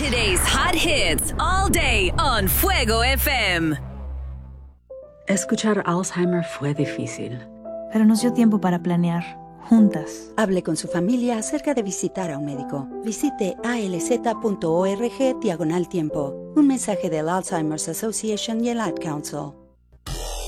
Today's hot hits all day on Fuego FM. Escuchar Alzheimer fue difícil. Pero nos dio tiempo para planear, juntas. Hable con su familia acerca de visitar a un médico. Visite alz.org/tiempo. Un mensaje del Alzheimer's Association y el Ad Council.